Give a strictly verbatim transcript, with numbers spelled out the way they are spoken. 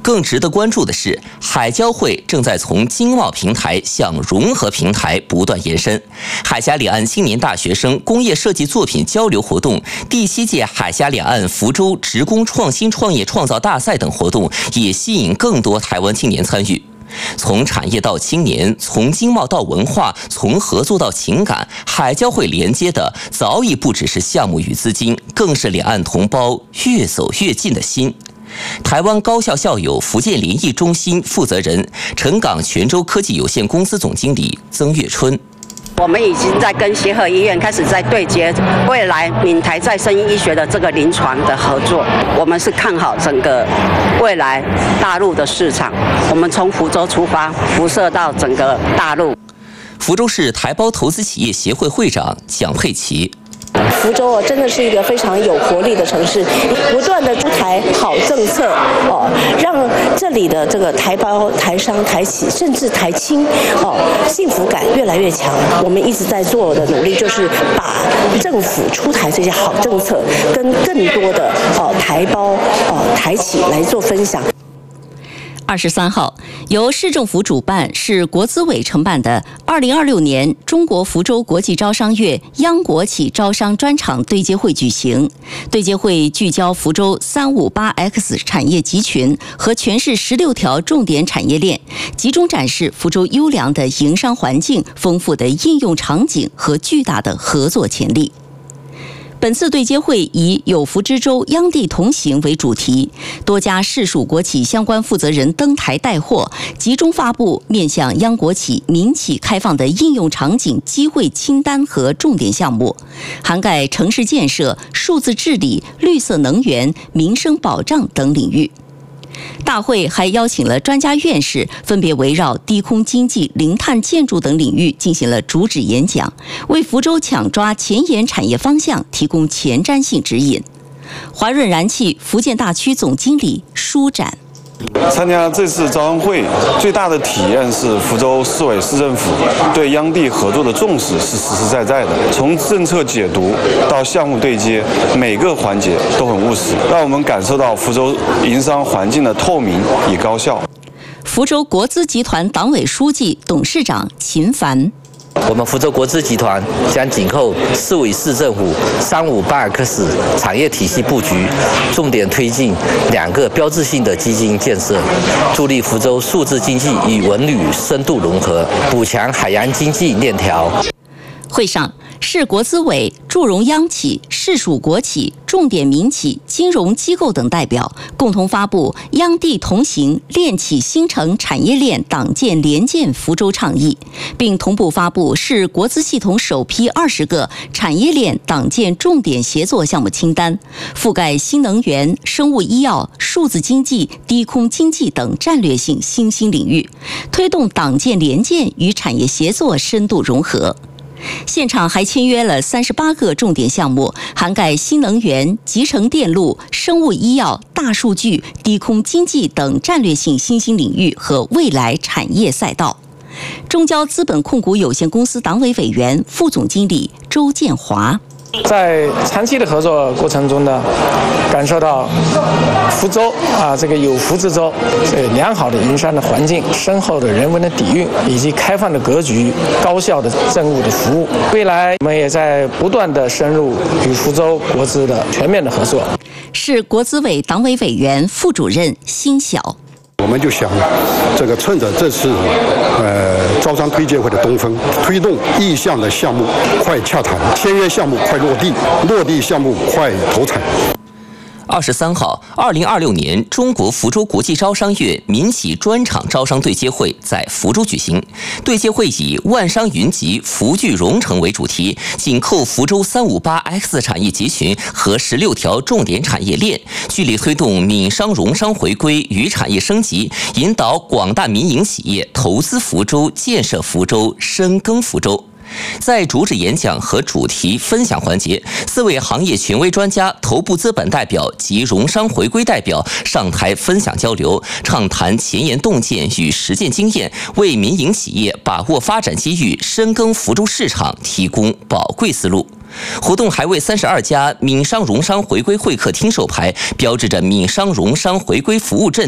更值得关注的是，海交会正在从经贸平台向融合平台不断延伸。海峡两岸青年大学生工业设计作品交流活动、第七届海峡两岸福州职工创新创业创造大赛等活动，也吸引更多台湾青年参与。从产业到青年，从经贸到文化，从合作到情感，海交会连接的早已不只是项目与资金，更是两岸同胞越走越近的心。台湾高校校友福建联谊中心负责人、成港泉州科技有限公司总经理曾月春。 我们已经在跟协和医院开始在对接未来闽台再生医学的这个临床的合作。我们是看好整个未来大陆的市场，我们从福州出发，辐射到整个大陆。 福州市台胞投资企业协会会长蒋佩琪。 福州哦，真的是一个非常有活力的城市，不断的出台好政策哦，让这里的这个台胞、台商、台企，甚至台青哦，幸福感越来越强。我们一直在做的努力，就是把政府出台这些好政策，跟更多的哦台胞、哦台企来做分享。 二十三号，由市政府主办、市国资委承办的二零二六年中国福州国际招商月央国企招商专场对接会举行。对接会聚焦福州三五八 X 产业集群和全市十六条重点产业链，集中展示福州优良的营商环境、丰富的应用场景和巨大的合作潜力。本次对接会以有福之州央地同行为主题，多家市属国企相关负责人登台带货，集中发布面向央国企、民企开放的应用场景机会清单和重点项目，涵盖城市建设、数字治理、绿色能源、民生保障等领域。大会还邀请了专家院士，分别围绕低空经济、零碳建筑等领域进行了主旨演讲，为福州抢抓前沿产业方向提供前瞻性指引。华润燃气福建大区总经理舒展。 参加这次招商会最大的体验是福州市委市政府对央地合作的重视是实实在在的，从政策解读到项目对接，每个环节都很务实，让我们感受到福州营商环境的透明与高效。 福州国资集团党委书记、董事长秦凡。 我们福州国资集团将紧扣市委市政府三五八 X 产业体系布局，重点推进两个标志性的基金建设，助力福州数字经济与文旅深度融合，补强海洋经济链条。 会上，市国资委、驻荣央企、市属国企、重点民企、金融机构等代表共同发布“央地同行，链企新城产业链党建联建福州”倡议，并同步发布市国资系统首批二十个产业链党建重点协作项目清单，覆盖新能源、生物医药、数字经济、低空经济等战略性新兴领域，推动党建联建与产业协作深度融合。现场还签约了三十八个重点项目，涵盖新能源、集成电路、生物医药、大数据、低空经济等战略性新兴领域和未来产业赛道。中交资本控股有限公司党委委员、副总经理周建华。 在长期的合作过程中呢，感受到福州啊这个有福之州这良好的营商的环境、深厚的人文的底蕴以及开放的格局、高效的政务的服务。未来我们也在不断的深入与福州国资的全面的合作。 市国资委党委委员、副主任辛晓。 我们就想，这个趁着这次呃招商推介会的东风，推动意向的项目快洽谈，签约项目快落地，落地项目快投产。 二十三号，二零二六年中国福州国际招商月民企专场招商对接会在福州举行。对接会以“万商云集，福聚蓉城”为主题，紧扣福州三五八 X 产业集群和十六条重点产业链，聚力推动闽商蓉商回归与产业升级，引导广大民营企业投资福州、建设福州、深耕福州。在主旨演讲和主题分享环节，四位行业权威专家、头部资本代表及融商回归代表上台分享交流，畅谈前沿洞见与实践经验，为民营企业把握发展机遇、深耕福州市场提供宝贵思路。活动还为三十二家闽商融商回归会客厅授牌，标志着闽商融商回归服务阵